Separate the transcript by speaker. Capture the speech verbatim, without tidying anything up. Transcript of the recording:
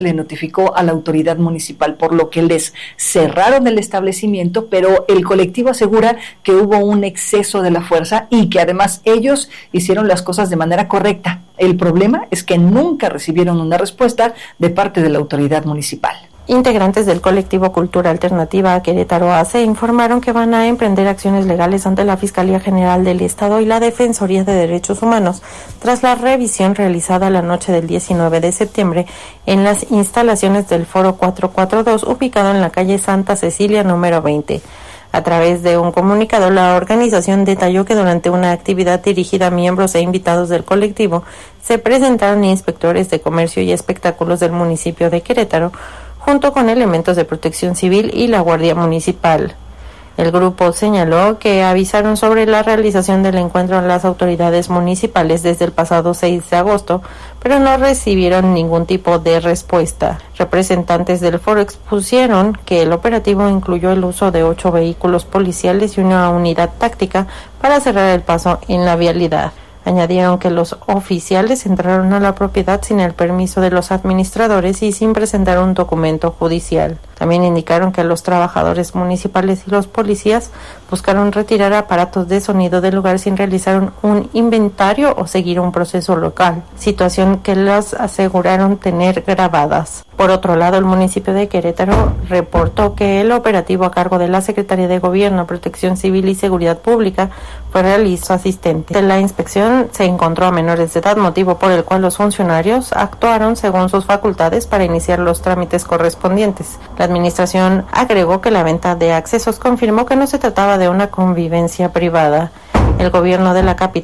Speaker 1: le notificó a la autoridad municipal, por lo que les cerraron el establecimiento, pero el colectivo asegura que hubo un exceso de la fuerza y que además ellos hicieron las cosas de manera correcta. El problema es que nunca recibieron una respuesta de parte de la autoridad municipal.
Speaker 2: Integrantes del colectivo Cultura Alternativa Querétaro A C informaron que van a emprender acciones legales ante la Fiscalía General del Estado y la Defensoría de Derechos Humanos tras la revisión realizada la noche del diecinueve de septiembre en las instalaciones del Foro cuatrocientos cuarenta y dos ubicado en la calle Santa Cecilia número veinte. A través de un comunicado, la organización detalló que durante una actividad dirigida a miembros e invitados del colectivo se presentaron inspectores de comercio y espectáculos del municipio de Querétaro, junto con elementos de protección civil y la Guardia Municipal. El grupo señaló que avisaron sobre la realización del encuentro a las autoridades municipales desde el pasado seis de agosto, pero no recibieron ningún tipo de respuesta. Representantes del foro expusieron que el operativo incluyó el uso de ocho vehículos policiales y una unidad táctica para cerrar el paso en la vialidad. Añadieron que los oficiales entraron a la propiedad sin el permiso de los administradores y sin presentar un documento judicial. También indicaron que los trabajadores municipales y los policías buscaron retirar aparatos de sonido del lugar sin realizar un inventario o seguir un proceso local, situación que las aseguraron tener grabadas. Por otro lado, el municipio de Querétaro reportó que el operativo a cargo de la Secretaría de Gobierno, Protección Civil y Seguridad Pública fue realizado asistente. En la inspección se encontró a menores de edad, motivo por el cual los funcionarios actuaron según sus facultades para iniciar los trámites correspondientes. La administración agregó que la venta de accesos confirmó que no se trataba de una convivencia privada. El gobierno de la capital